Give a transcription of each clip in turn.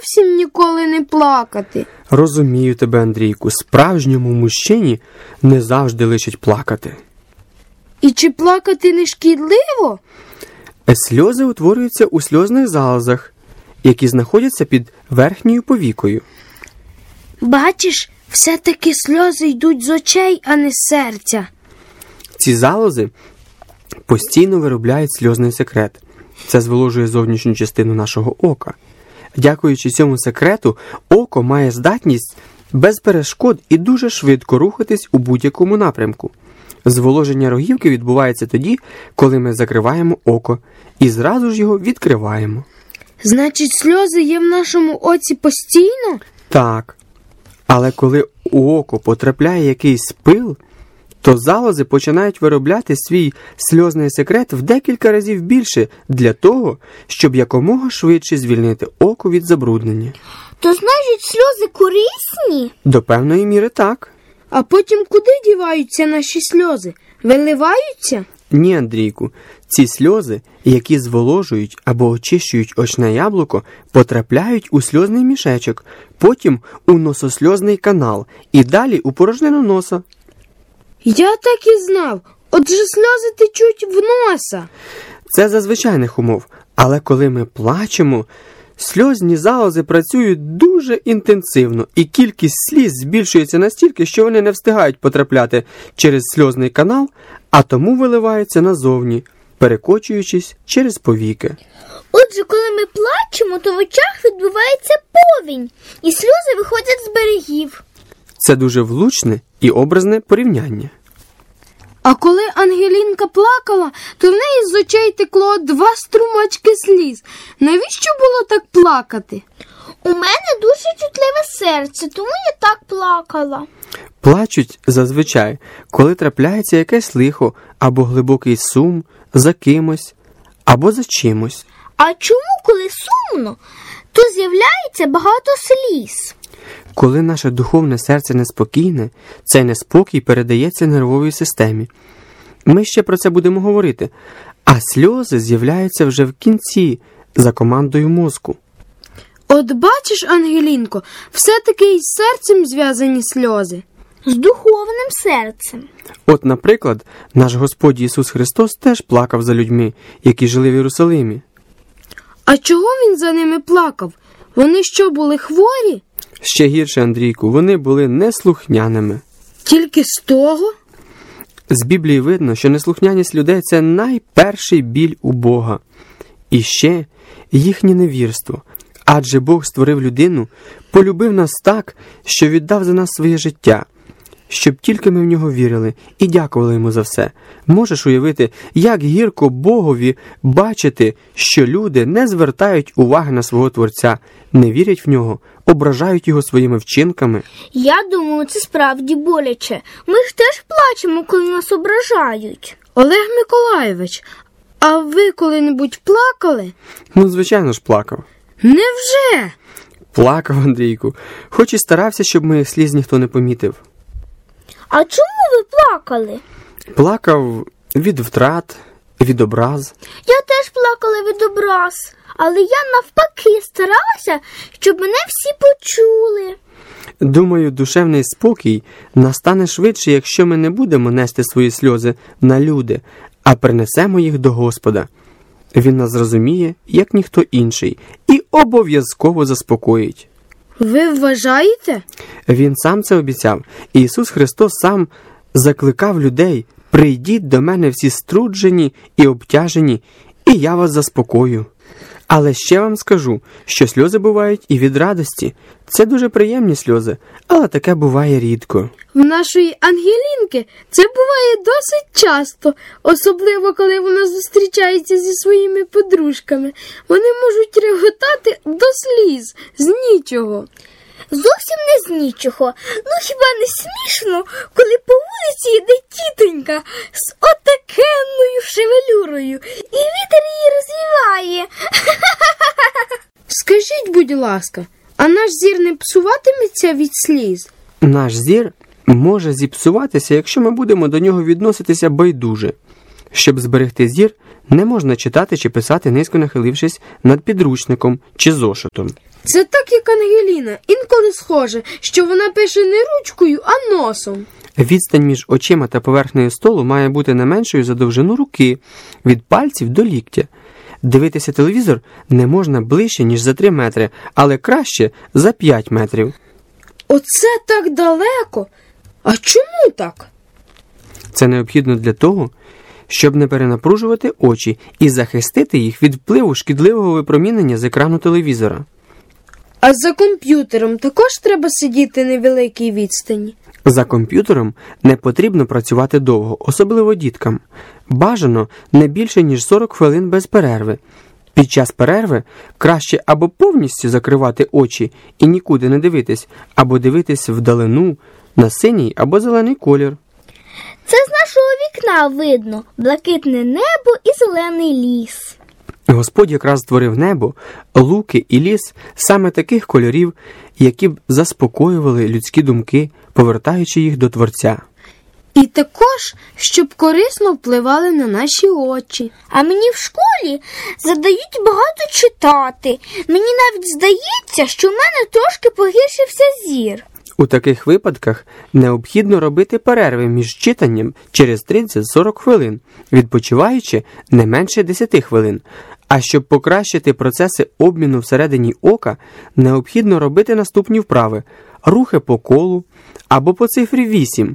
зовсім ніколи не плакати. Розумію тебе, Андрійку, справжньому мужчині не завжди личить плакати. І чи плакати не шкідливо? Сльози утворюються у сльозних залозах, які знаходяться під верхньою повікою. Бачиш, все-таки сльози йдуть з очей, а не з серця. Ці залози постійно виробляють сльозний секрет. Це зволожує зовнішню частину нашого ока. Дякуючи цьому секрету, око має здатність без перешкод і дуже швидко рухатись у будь-якому напрямку. Зволоження рогівки відбувається тоді, коли ми закриваємо око і зразу ж його відкриваємо. Значить, сльози є в нашому оці постійно? Так. Але коли у око потрапляє якийсь пил, то залози починають виробляти свій сльозний секрет в декілька разів більше для того, щоб якомога швидше звільнити око від забруднення. То значить, сльози корисні? До певної міри так. А потім куди діваються наші сльози? Виливаються? Ні, Андрійку, ці сльози, які зволожують або очищують очне яблуко, потрапляють у сльозний мішечок, потім у нососльозний канал і далі у порожнину носа. Я так і знав. Отже, сльози течуть в носа. Це за звичайних умов, але коли ми плачемо, сльозні залози працюють дуже інтенсивно, і кількість сліз збільшується настільки, що вони не встигають потрапляти через сльозний канал, а тому виливаються назовні, перекочуючись через повіки. Отже, коли ми плачемо, то в очах відбувається повінь, і сльози виходять з берегів. Це дуже влучне і образне порівняння. А коли Ангелінка плакала, то в неї з очей текло 2 струмочки сліз. Навіщо було так плакати? У мене дуже чутливе серце, тому я так плакала. Плачуть зазвичай, коли трапляється якесь лихо або глибокий сум за кимось або за чимось. А чому, коли сумно, то з'являється багато сліз? Коли наше духовне серце неспокійне, цей неспокій передається нервовій системі. Ми ще про це будемо говорити, а сльози з'являються вже в кінці, за командою мозку. От бачиш, Ангелінко, все-таки із серцем зв'язані сльози. З духовним серцем. От, наприклад, наш Господь Ісус Христос теж плакав за людьми, які жили в Єрусалимі. А чого він за ними плакав? Вони що, були хворі? Ще гірше, Андрійку, вони були неслухняними. Тільки з того? З Біблії видно, що неслухняність людей – це найперший біль у Бога. І ще їхнє невірство. Адже Бог створив людину, полюбив нас так, що віддав за нас своє життя, щоб тільки ми в нього вірили і дякували йому за все. Можеш уявити, як гірко Богові бачити, що люди не звертають уваги на свого Творця, не вірять в нього, ображають його своїми вчинками. Я думаю, це справді боляче. Ми ж теж плачемо, коли нас ображають. Олег Миколайович, а ви коли-небудь плакали? Ну, звичайно ж, плакав. Невже? Плакав, Андрійку, хоч і старався, щоб моїх сліз ніхто не помітив. А чому ви плакали? Плакав від втрат, від образ. Я теж плакала від образ, але я навпаки старалася, щоб мене всі почули. Думаю, душевний спокій настане швидше, якщо ми не будемо нести свої сльози на люди, а принесемо їх до Господа. Він нас зрозуміє, як ніхто інший, і обов'язково заспокоїть. Ви вважаєте? Він сам це обіцяв. Ісус Христос сам закликав людей: «Прийдіть до мене всі струджені і обтяжені, і я вас заспокою». Але ще вам скажу, що сльози бувають і від радості. Це дуже приємні сльози, але таке буває рідко. В нашої Ангелінки це буває досить часто, особливо коли вона зустрічається зі своїми подружками. Вони можуть реготати до сліз, з нічого. Зовсім не з нічого. Ну хіба не смішно, коли по вулиці йде тітонька з отакенною шевелюрою, і вітер її розвіває. Скажіть, будь ласка, а наш зір не псуватиметься від сліз? Наш зір може зіпсуватися, якщо ми будемо до нього відноситися байдуже. Щоб зберегти зір, не можна читати чи писати, низько нахилившись над підручником чи зошитом. Це так, як Ангеліна. Інколи схоже, що вона пише не ручкою, а носом. Відстань між очима та поверхнею столу має бути не меншою за довжину руки, від пальців до ліктя. Дивитися телевізор не можна ближче, ніж за 3 метри, але краще за 5 метрів. Оце так далеко? А чому так? Це необхідно для того, щоб не перенапружувати очі і захистити їх від впливу шкідливого випромінення з екрану телевізора. А за комп'ютером також треба сидіти невеликій відстані? За комп'ютером не потрібно працювати довго, особливо діткам. Бажано не більше, ніж 40 хвилин без перерви. Під час перерви краще або повністю закривати очі і нікуди не дивитись, або дивитись вдалину на синій або зелений колір. Це з нашого вікна видно блакитне небо і зелений ліс. Господь якраз створив небо, луки і ліс саме таких кольорів, які б заспокоювали людські думки, повертаючи їх до Творця. І також, щоб корисно впливали на наші очі. А мені в школі задають багато читати. Мені навіть здається, що в мене трошки погіршився зір. У таких випадках необхідно робити перерви між читанням через 30-40 хвилин, відпочиваючи не менше 10 хвилин. А щоб покращити процеси обміну всередині ока, необхідно робити наступні вправи: рухи по колу або по цифрі 8,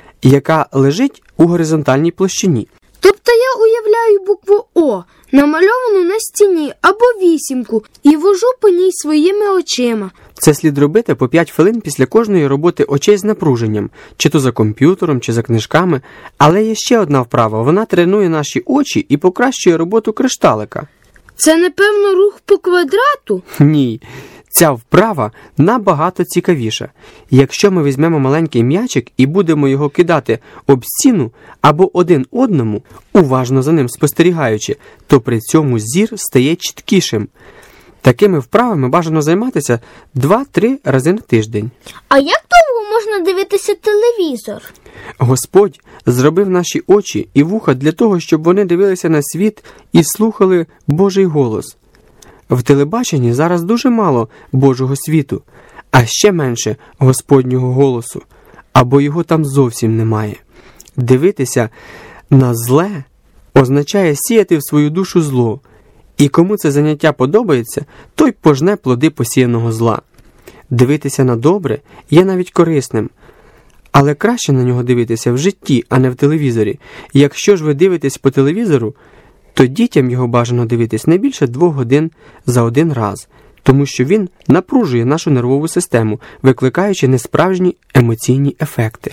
яка лежить у горизонтальній площині. Тобто я уявляю букву О, намальовану на стіні, або вісімку, і вожу по ній своїми очима. Це слід робити по 5 хвилин після кожної роботи очей з напруженням, чи то за комп'ютером, чи за книжками. Але є ще одна вправа, вона тренує наші очі і покращує роботу кришталика. Це, напевно, рух по квадрату? Ні, ця вправа набагато цікавіша. Якщо ми візьмемо маленький м'ячик і будемо його кидати об стіну або один одному, уважно за ним спостерігаючи, то при цьому зір стає чіткішим. Такими вправами бажано займатися 2-3 рази на тиждень. А як довго можна дивитися телевізор? Господь зробив наші очі і вуха для того, щоб вони дивилися на світ і слухали Божий голос. В телебаченні зараз дуже мало Божого світу, а ще менше Господнього голосу, або його там зовсім немає. Дивитися на зле означає сіяти в свою душу зло, і кому це заняття подобається, той пожне плоди посіяного зла. Дивитися на добре є навіть корисним, але краще на нього дивитися в житті, а не в телевізорі. Якщо ж ви дивитесь по телевізору, то дітям його бажано дивитись не більше 2 годин за один раз, тому що він напружує нашу нервову систему, викликаючи несправжні емоційні ефекти.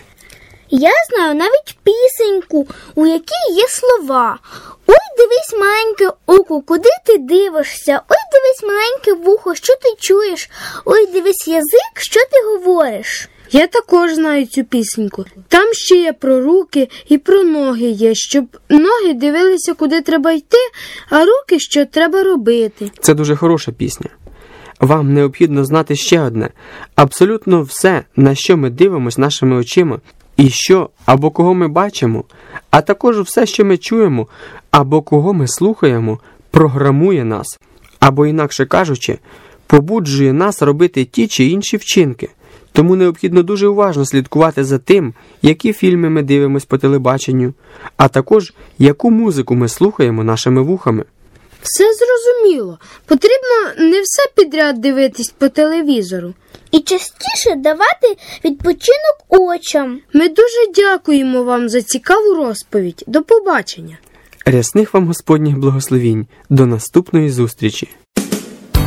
Я знаю навіть пісеньку, у якій є слова. Ой, дивись, маленьке око, куди ти дивишся? Ой, дивись, маленьке вухо, що ти чуєш? Ой, дивись, язик, що ти говориш? Я також знаю цю пісеньку. Там ще є про руки і про ноги є, щоб ноги дивилися, куди треба йти, а руки, що треба робити. Це дуже хороша пісня. Вам необхідно знати ще одне. Абсолютно все, на що ми дивимося нашими очима, і що або кого ми бачимо, а також все, що ми чуємо, або кого ми слухаємо, програмує нас, або, інакше кажучи, побуджує нас робити ті чи інші вчинки. Тому необхідно дуже уважно слідкувати за тим, які фільми ми дивимося по телебаченню, а також яку музику ми слухаємо нашими вухами. Все зрозуміло. Потрібно не все підряд дивитись по телевізору. І частіше давати відпочинок очам. Ми дуже дякуємо вам за цікаву розповідь. До побачення. Рясних вам Господніх благословінь. До наступної зустрічі.